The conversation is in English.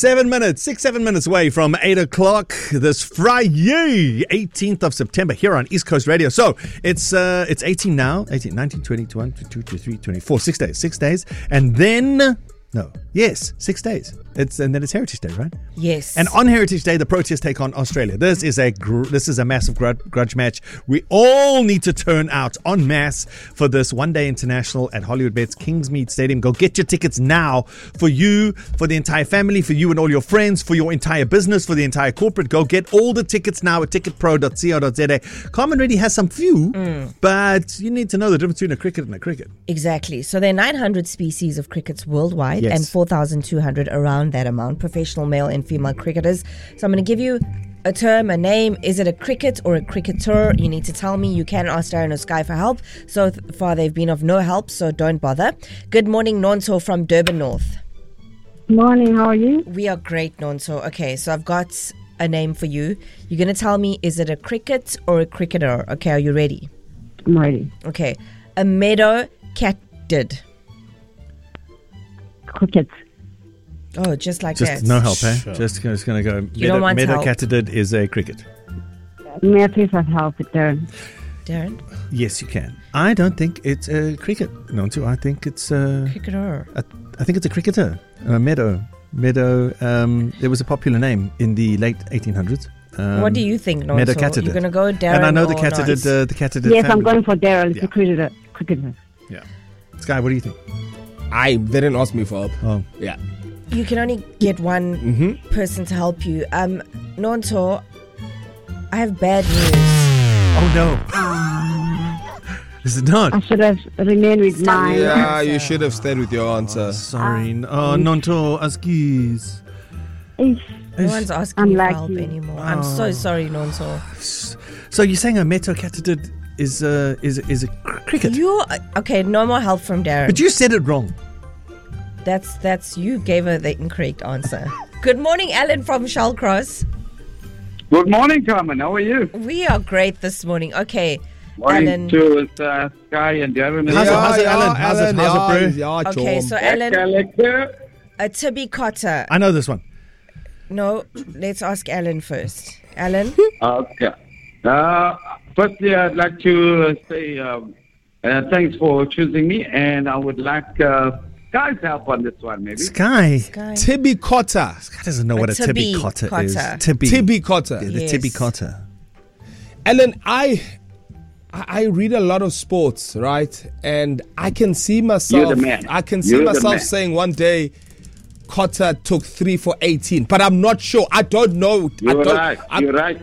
7 minutes away from 8 o'clock this Friday, 18th of September here on East Coast Radio. So it's 18 now, 18, 19, 20, 21, 22, 23, 24, 6 days. And then, 6 days. And then it's Heritage Day, right? Yes. And on Heritage Day, the Proteas take on Australia. This is a massive grudge match. We all need to turn out en masse for this one-day international at Hollywood Bets Kingsmead Stadium. Go get your tickets now for you, for the entire family, for you and all your friends, for your entire business, for the entire corporate. Go get all the tickets now at ticketpro.co.za. Carmen already has some few, but you need to know the difference between a cricket and a cricket. Exactly. So there are 900 species of crickets worldwide and 4,200 around that amount, professional male and female cricketers. So I'm going to give you a term, a name. Is it a cricket or a cricketer? You need to tell me. You can ask Darren or Sky for help. So far they've been of no help, so don't bother. Good morning, Nonso from Durban North. Morning, how are you? We are great, Nonso. Okay, so I've got a name for you. You're going to tell me, is it a cricket or a cricketer? Okay, are you ready? I'm ready. Okay. A meadow catted. Cricket. Oh, just like just that. No help, eh? Sure. Just going to go. You don't want help. Meadowcatted is a cricket. May I please have help with Darren? Darren? Yes, you can. I don't think it's a cricket. No, too. I think it's a cricketer. I think it's a cricketer. Meadow. There was a popular name in the late 1800s. What do you think, Nonso? Meadowcatted. You're going to go Darren? And I know the catted. Yes, I'm going for Darren. It's a cricketer. Yeah. Sky, what do you think? They didn't ask me for help. Oh. Yeah. You can only get one person to help you. Nonso, I have bad news. Oh no. Is it not? I should have remained with mine. Yeah, you should have stayed with your answer. Sorry. Nonto, askis. No one's asking you for help anymore. I'm so sorry, Nonso. So you're saying a meadowcatted is a cricket? Okay, no more help from Darren. But you said it wrong. That's you gave her the incorrect answer. Good morning, Alan from Shallcross. Good morning, Carmen. How are you? We are great this morning. Okay, morning Alan. to Sky and Darren. How's it, Alan? How's it, bro? Okay, so Alan, a Tibi Cotter. I know this one. No, let's ask Alan first. Alan? Okay. Firstly, I'd like to say thanks for choosing me, and I would like Sky's help on this one, maybe. Sky. Tibi Cotter. Sky doesn't know what a Tibi Cotter is. Tibi Cotter. Yeah, the Tibi Cotter. Alan, I read a lot of sports, right? And I can see myself. You're the man. I can see myself saying one day, Cotter took 3 for 18, but I'm not sure. I don't know. You're right.